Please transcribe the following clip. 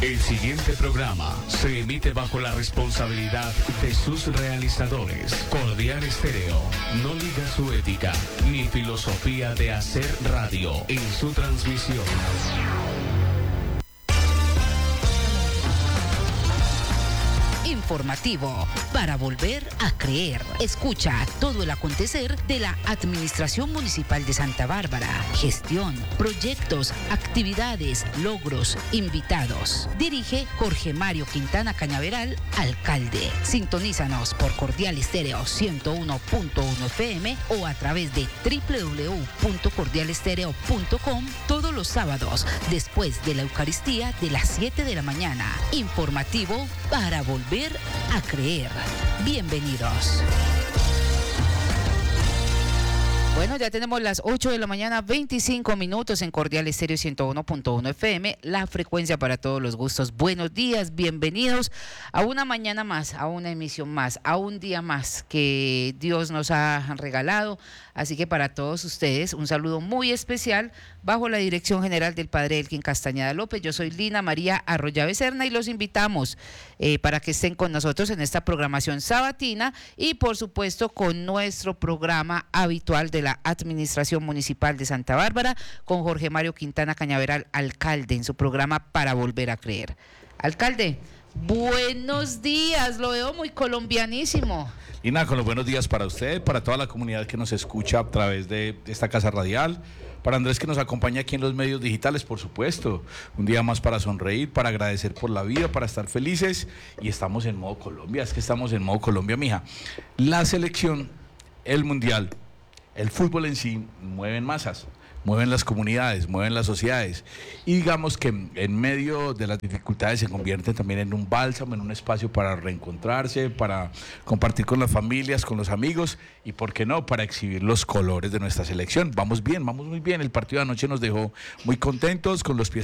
El siguiente programa se emite bajo la responsabilidad de sus realizadores. Cordial Estéreo no liga su ética ni filosofía de hacer radio en su transmisión. Informativo para volver a creer. Escucha todo el acontecer de la Administración Municipal de Santa Bárbara. Gestión, proyectos, actividades, logros, invitados. Dirige Jorge Mario Quintana Cañaveral, alcalde. Sintonízanos por Cordial Estéreo 101.1 FM o a través de www.cordialestereo.com todos los sábados después de la Eucaristía de las 7 de la mañana. Informativo para volver a creer. Bienvenidos. Bueno, ya tenemos las 8 de la mañana, 25 minutos en Cordial Estéreo 101.1 FM, la frecuencia para todos los gustos. Buenos días, bienvenidos a una mañana más, a una emisión más, a un día más que Dios nos ha regalado. Así que para todos ustedes, un saludo muy especial bajo la dirección general del padre Elkin Castañeda López. Yo soy Lina María Arroyave Serna y los invitamos para que estén con nosotros en esta programación sabatina y por supuesto con nuestro programa habitual de la Administración Municipal de Santa Bárbara con Jorge Mario Quintana Cañaveral, alcalde, en su programa Para Volver a Creer. Alcalde, buenos días, lo veo muy colombianísimo. Lina, con los buenos días para usted, para toda la comunidad que nos escucha a través de esta casa radial, para Andrés que nos acompaña aquí en los medios digitales, por supuesto. Un día más para sonreír, para agradecer por la vida, para estar felices, y estamos en modo Colombia, es que estamos en modo Colombia, mija. La selección, el mundial, el fútbol en sí mueven masas, mueven las comunidades, mueven las sociedades, y digamos que en medio de las dificultades se convierte también en un bálsamo, en un espacio para reencontrarse, para compartir con las familias, con los amigos y, ¿por qué no?, para exhibir los colores de nuestra selección. Vamos bien, vamos muy bien. El partido de anoche nos dejó muy contentos, con los pies